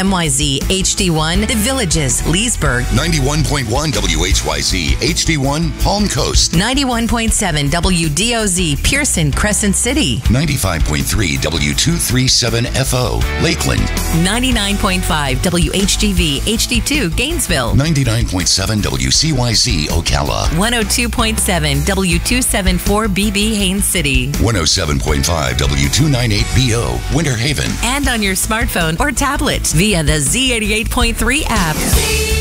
WMYZ HD1, The Villages, Leesburg. 91.1 WHYZ HD1 Palm Coast. 91.7 WDOZ, Pearson, Crescent City. 95.3 W237FO Lakeland. 99.5 WHGV HD2, Gainesville. 99.7 WCYZ Ocala. 102.7 W274BB, Haines City. 107.5 W298BO Winter Haven. And on your smartphone or tablet via the Z88.3 app.